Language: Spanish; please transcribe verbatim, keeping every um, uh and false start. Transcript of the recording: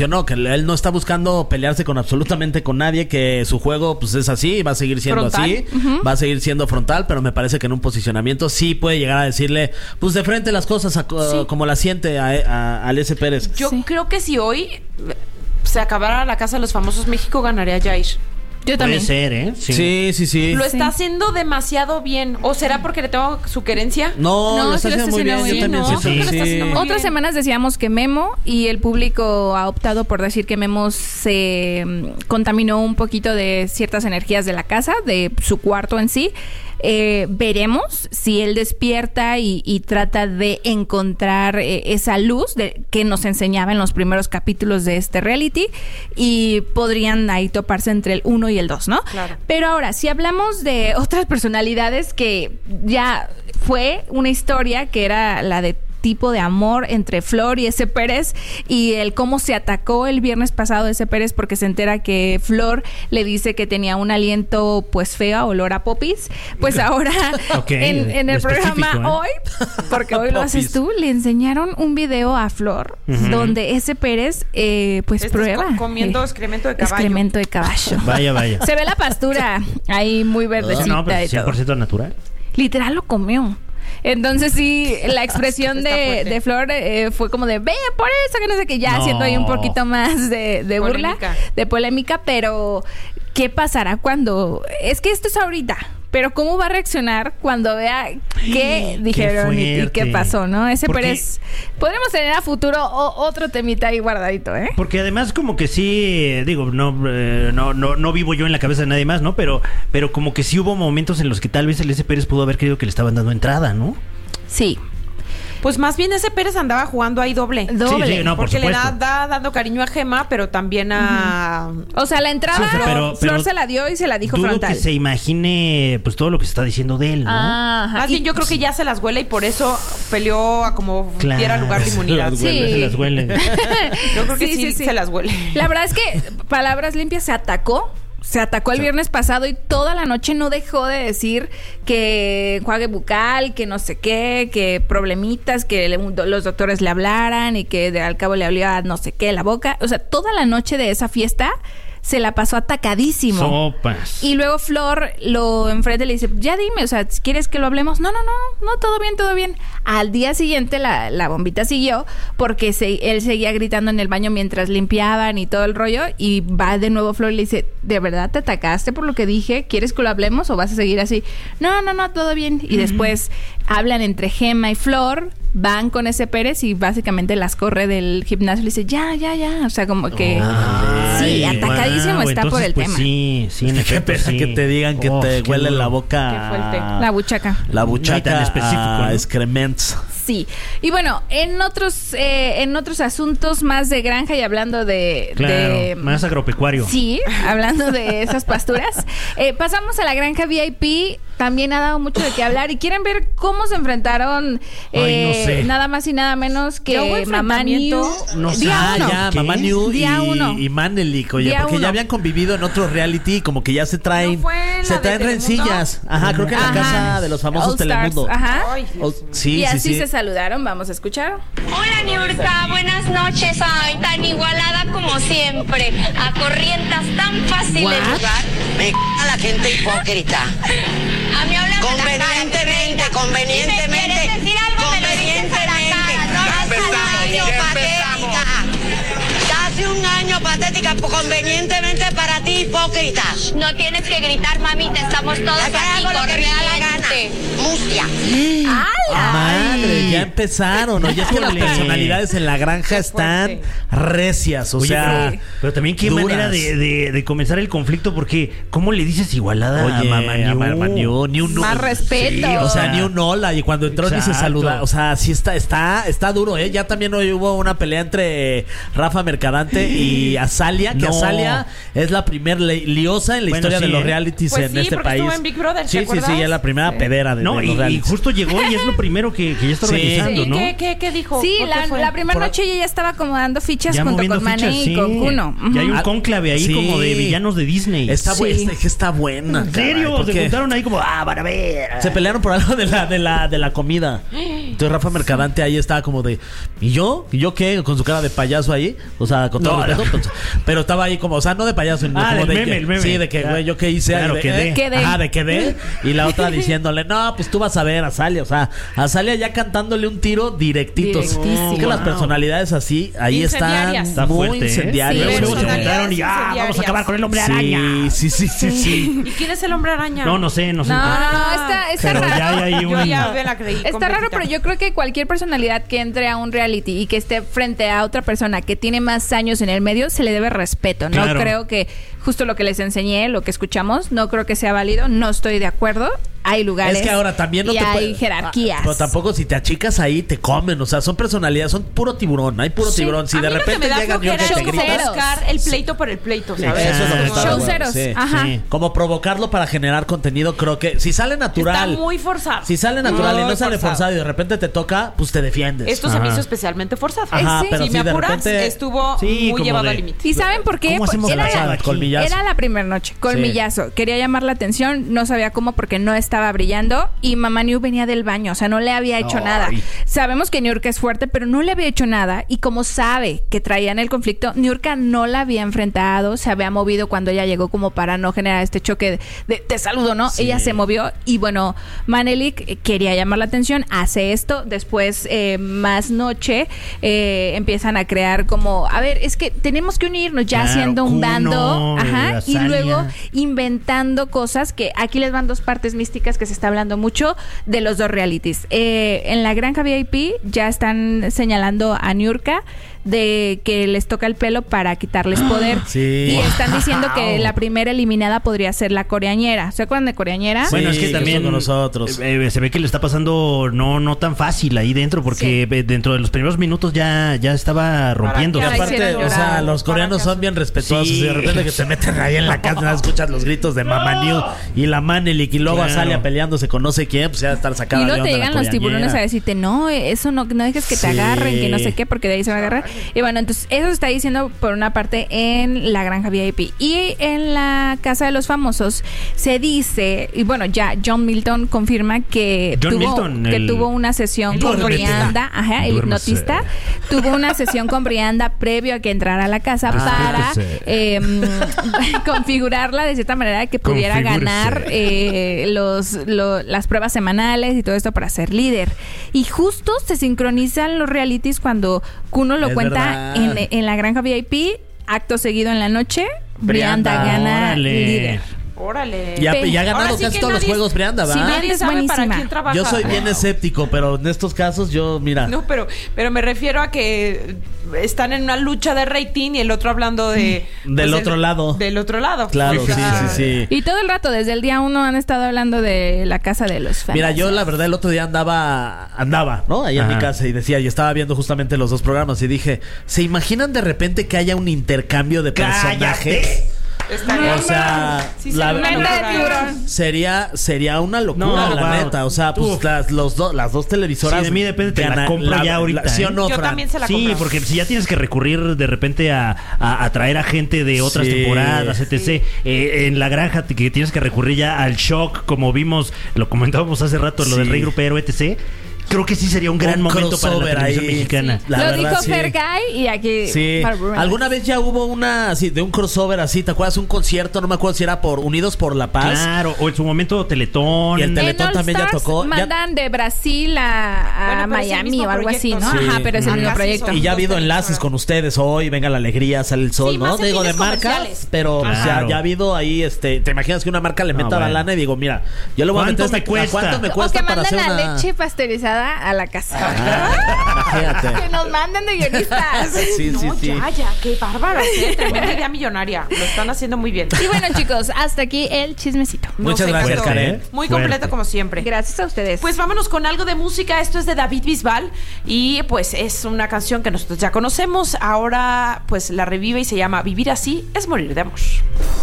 No, que él no está buscando pelearse con absolutamente con nadie, que su juego pues es así, va a seguir siendo frontal. así, uh-huh. va a seguir siendo frontal, pero me parece que en un posicionamiento sí puede llegar a decirle pues de frente las cosas a, sí. como la siente a, a, a Alessia Pérez. Yo sí. creo que si hoy se acabara la Casa de los Famosos, México ganaría Jair. Yo también. Puede ser, ¿eh? Sí, sí, sí. sí. Lo está sí. haciendo demasiado bien. ¿O será porque le tengo su querencia? No, no lo está haciendo muy bien. Yo también no, sí, creo que lo está haciendo muy Otras bien. semanas decíamos que Memo, y el público ha optado por decir que Memo se um, contaminó un poquito de ciertas energías de la casa, de su cuarto en sí. Eh, veremos si él despierta y, y trata de encontrar eh, esa luz de, que nos enseñaba en los primeros capítulos de este reality, y podrían ahí toparse entre el uno y el dos, ¿no? Claro. Pero ahora, si hablamos de otras personalidades, que ya fue una historia que era la de tipo de amor entre Flor y ese Pérez, y el cómo se atacó el viernes pasado ese Pérez porque se entera que Flor le dice que tenía un aliento pues feo, olor a popis. Pues ahora okay, en, en el programa ¿eh? hoy, porque hoy lo haces tú, le enseñaron un video a Flor uh-huh. donde ese Pérez eh, pues Estás prueba co- comiendo eh, excremento de caballo. Excremento de caballo. Vaya, vaya. Se ve la pastura ahí muy verdecita. No, pero cien por ciento y todo. Natural. Literal lo comió. Entonces sí, la expresión de, de Flor eh, fue como de ve por eso, que no sé qué, ya no. haciendo ahí un poquito más de, de burla, polémica. de polémica, pero ¿qué pasará cuando? Es que esto es ahorita, pero ¿cómo va a reaccionar cuando vea qué dijeron qué y, y qué pasó, no? Ese Porque Pérez, podremos tener a futuro o, otro temita ahí guardadito, ¿eh? Porque además como que sí, digo, no, eh, no, no, no vivo yo en la cabeza de nadie más, ¿no? Pero, pero como que sí hubo momentos en los que tal vez el ese Pérez pudo haber creído que le estaban dando entrada, ¿no? Sí. Pues más bien ese Pérez andaba jugando ahí doble. Doble. Sí, sí, no, por porque supuesto. le da, da dando cariño a Gema, pero también a... Uh-huh. O sea, la entrada, sí, pero, Flor pero se la dio y se la dijo dudo frontal. que se imagine pues todo lo que se está diciendo de él, ¿no? Ah, más bien yo creo que ya se las huele y por eso peleó a como claro, diera lugar de inmunidad. Se las huele, sí. se las huele. Yo creo que sí, sí, sí, sí. se las huele. La verdad es que Palabras Limpias se atacó. Se atacó el viernes pasado y toda la noche no dejó de decir que enjuague bucal, que no sé qué, que problemitas, que le, los doctores le hablaran y que de, al cabo le olía no sé qué la boca. O sea, toda la noche de esa fiesta se la pasó atacadísimo. Sopas. Y luego Flor lo enfrenta y le dice, ya dime, o sea, ¿quieres que lo hablemos? No, no, no, no, todo bien, todo bien. Al día siguiente la, la bombita siguió porque se, él seguía gritando en el baño mientras limpiaban y todo el rollo, y va de nuevo Flor y le dice, ¿de verdad te atacaste por lo que dije? ¿Quieres que lo hablemos o vas a seguir así? No, no, no, todo bien. Y uh-huh. después hablan entre Gema y Flor, van con ese Pérez y básicamente las corre del gimnasio y le dice, ya, ya, ya. O sea, como que... Oh, sí, ay, atacadísimo wow, está entonces, por el pues, tema. Sí, sí, en Qué efecto, pena sí. que te digan que oh, te huele duro. la boca. Qué fuerte. La buchaca. La buchaca No, tan específico, a ¿no? excrements. Sí. Y bueno, en otros eh, en otros asuntos más de granja y hablando de... Claro, de, más agropecuario. Sí, hablando de esas pasturas. Eh, pasamos a la granja V I P. También ha dado mucho de qué hablar. ¿Y quieren ver cómo se enfrentaron eh, Ay, no sé. nada más y nada menos ¿Ya hubo que Mamá New? No sé. Día Ah, uno. ya, ¿Qué? Mamá New y, Día uno. y Manelik, oye, Día porque uno. ya habían convivido en otro reality y como que ya se traen, ¿No fue en se la de traen Telemundo? rencillas. Ajá, creo que en la Ajá. casa de los famosos All Stars. Telemundo. Ajá. Ay, Dios Oh, mío. sí, Y sí, así sí. se saludaron. Vamos a escuchar. Hola Niurka, buenas noches. Ay, tan igualada como siempre. A corrientas tan fácil de What? jugar. Me c*** a la gente hipócrita. A mí háblame Convenientemente, convenientemente. Si me quieres decir algo, me lo dices a la cara. No Hace eres un al año aire. patética. Hace un año patética, convenientemente para ti, hipócrita. No tienes que gritar, mamita. Estamos todos Acá aquí hago lo que me da la gana. corriente. Mustia. ¡Hala! Madre, ya empezaron. Oye, es que las Híjole. personalidades en la granja están recias. O Oye, sea, pero, pero también qué duras. manera de, de, de comenzar el conflicto, porque ¿cómo le dices igualada Oye, a Mamá New? a Mamá New, ni un Más respeto. Sí, o sea, ni un hola. Y cuando entró ni se Exacto. saluda. O sea, sí está, está, está duro, ¿eh? Ya también hoy hubo una pelea entre Rafa Mercadante y Azalia, que No. Azalia es la primer li- liosa en la Bueno, historia sí, de los ¿eh? realities Pues en sí, este porque país. estuvo en Big Brother, ¿te Sí, sí, acuerdas? sí, ya la primera, Sí. pedera de, No, de y, los y realities. justo llegó y es lo primero que, que ya está Sí. organizando, ¿Y ¿no? qué, qué, qué dijo? Sí, ¿Por qué la, fue? la primera Por- noche ella ya estaba acomodando fichas Ya junto moviendo con Mané fichas, y sí. con Kuno. Y hay un Ah, cónclave ahí sí. como de villanos de Disney. Está, bu- Sí. es que está buena. ¿En serio? caray, porque Se juntaron ahí como, ah, van a ver. Se pelearon por algo de la, de la, de la comida. Entonces Rafa Mercadante ahí estaba como de, ¿y yo? ¿Y yo qué? Con su cara de payaso ahí. O sea, con todo No, respeto, no. pues, pero estaba ahí como, o sea, no de payaso, sino Ah, como del de meme, que, el meme. sí, de que, Ya. güey, yo qué hice. Claro, de, quedé. eh, Quedé. Ajá, de quedé. Y la otra diciéndole, no, pues tú vas a ver a Salia. O sea, a Salia ya cantándole un tiro directitos. Directísimo. Es que las Wow. personalidades así, ahí están Incendiarias. Está muy fuerte, ¿eh? incendiarias. Sí, Luego, luego se personalidades juntaron y, ah, vamos a incendiarias. acabar con el hombre araña. Sí, sí, sí, sí, sí. ¿Y quién es el hombre araña? No, no sé, no sé. No, no, no, está, está Pero raro. ya hay ahí un... Yo ya me la creí. Está completita. raro, pero yo creo que cualquier personalidad que entre a un reality y que esté frente a otra persona que tiene más años en el medio, se le debe respeto. No Claro. creo que justo lo que les enseñé, lo que escuchamos, no creo que sea válido. No estoy de acuerdo. Hay lugares. Es que ahora también no y te hay puede- jerarquías. Ah, pero tampoco si te achicas ahí te comen, o sea, son personalidades, son puro tiburón, hay puro tiburón. Si A de mí lo repente que me da llegan y flojera te es como gritas, buscar el pleito por el pleito, ¿sabes? Eso es lo que está Show bueno, ceros. sí. Ajá. Sí. como provocarlo para generar contenido, creo que si sale natural, Está muy forzado. si sale natural y Muy no sale forzado. forzado y de repente te toca, pues te defiendes. Esto se me Ajá. hizo especialmente forzado. Ajá, Sí, pero si si me de apuras, repente- estuvo Sí, muy como llevado de- al límite. ¿Y saben por qué? ¿Cómo hacemos Era, la sala aquí? Colmillazo. era la primera noche, colmillazo. Quería llamar la atención, no sabía cómo porque no estaba brillando y Mamá New venía del baño, o sea, no le había hecho Ay. nada. Sabemos que Niurka es fuerte, pero no le había hecho nada y como sabe que traían el conflicto, Niurka no la había enfrentado, se había movido cuando ella llegó como para no generar este choque de, de te saludo, ¿no? Sí. Ella se movió y bueno, Manelik quería llamar la atención, hace esto, después eh, más noche eh, empiezan a crear como, a ver, es que tenemos que unirnos ya Claro, siendo un Kuno, bando, ajá, y Azalia. luego inventando cosas que aquí les van dos partes místicas que se está hablando mucho de los dos realities. Eh, en la granja V I P ya están señalando a Niurka de que les toca el pelo para quitarles poder. Sí. Y están diciendo que Wow. la primera eliminada podría ser la coreañera. ¿Se acuerdan de coreañera? Sí. Bueno, es que que también son con nosotros. eh, eh, se ve que le está pasando no no tan fácil ahí dentro porque eh, dentro de los primeros minutos ya ya estaba rompiendo. Y Para que aparte, hicieran o sea, llorar, los para coreanos que son hacen- bien respetuosos Sí. y de repente que se meten ahí en la casa, nada, escuchas los gritos de Mamá New y la Manelik y luego Claro. Azalia peleándose con no sé quién, pues ya va a estar sacada Y de luego onda te la llegan los tiburones a coreañera. decirte, no, eso no, no dejes que te Sí. agarren, que no sé qué, porque de ahí se va a agarrar. Y bueno, entonces eso se está diciendo por una parte en la granja V I P. Y en la casa de los famosos se dice, y bueno, ya John Milton confirma que, John tuvo, Milton, que el- tuvo una sesión con Duérmete. Brianda, ajá, el Duérmase. hipnotista, tuvo una sesión con Brianda previo a que entrara a la casa para Despiértese. eh, configurarla de cierta manera que pudiera Configúrese. ganar eh, los, lo- las pruebas semanales y todo esto para ser líder. Y justo se sincronizan los realities cuando Kuno lo Es cuenta verdad. en, en la granja V I P, acto seguido en la noche, Brianda, Brianda, gana órale. líder. Órale. Ya, Pe- ya ha ganado Ahora sí casi que todos los nadie- juegos Brianda, Sí, ¿verdad? nadie Es sabe para buenísima. quién trabaja. Yo soy bien Wow. escéptico, pero en estos casos yo, mira, No, pero, pero me refiero a que están en una lucha de rating y el otro hablando de... Mm. Del pues, otro del- lado. Del otro lado. claro, O sí, sea, sí, sí. Y todo el rato, desde el día uno, han estado hablando de la casa de los fans. Mira, yo la verdad el otro día andaba, andaba, ¿no? Ahí en Ajá. mi casa y decía, y estaba viendo justamente los dos programas y dije, ¿se imaginan de repente que haya un intercambio de personajes? ¡Cállate! estaría- O sea, Sí, la- sí, Mente de natural. tiburón. Sería, sería una locura, No, la wow. neta. O sea, pues Uf. las, los do- las dos televisoras. Sí, de mí depende, te la gana- compro ya ahorita, ¿Sí ¿eh? o no, Yo Fran? también se la Sí, compro. porque si ya tienes que recurrir de repente a, a, a traer a gente de otras Sí. temporadas, etcétera. Eh, en la granja te- que tienes que recurrir ya al shock, como vimos, lo comentábamos hace rato, lo Sí. del Rey Grupero, etcétera. Creo que sí sería un gran Un momento para la crossover televisión ahí. mexicana. La lo verdad, dijo sí. Fergay y aquí... Sí. para Bruno. ¿Alguna vez ya hubo una así de un crossover así? ¿Te acuerdas? Un concierto, no me acuerdo si era por Unidos por la Paz. Claro, o en su momento Teletón. Y el tele- Teletón En All también ya Stars tocó. Ya- mandan de Brasil a, a Bueno, pero es el Miami mismo o algo así, proyecto, ¿no? ¿no? Ajá, Sí. pero es el Acá mismo sí proyecto. son- Y ya ha habido Dos enlaces televisoras. con ustedes hoy, venga la alegría, sale el sol, Sí, ¿no? más en Digo, de fines marcas, comerciales. pero pues, ya, Claro. ya ha habido ahí, este, ¿te imaginas que una marca le No, meta la bueno. lana y digo, mira, yo le voy a ¿Cuánto meter me esta- cuesta? ¿cuánto me O cuesta que para manden hacer la una leche pasteurizada a la casa. Ah, imagínate. Que nos manden de guionistas. Sí, sí, No, sí. ya, ya, qué bárbaras, ¿eh? Tremenda idea millonaria. Lo están haciendo muy bien. Y bueno, chicos, hasta aquí el chismecito. Muchas Nos gracias, encantó. Karen. Muy Fuerte. completo como siempre. Gracias a ustedes. Pues vámonos con algo de música. Esto es de David Bisbal y pues es una canción que nosotros ya conocemos. Ahora pues la revive y se llama Vivir así es morir de amor.